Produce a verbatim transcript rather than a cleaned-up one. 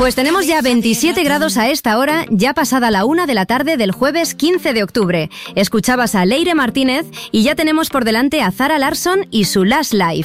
Pues tenemos ya veintisiete grados a esta hora, ya pasada la una de la tarde del jueves quince de octubre. Escuchabas a Leire Martínez y ya tenemos por delante a Zara Larsson y su Last Life.